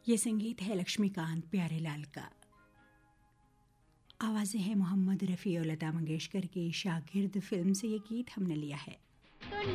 ये संगीत है लक्ष्मीकांत प्यारेलाल का। आवाज़ें हैं मोहम्मद रफ़ी और लता मंगेशकर की शागिर्द फिल्म से ये गीत हमने लिया है।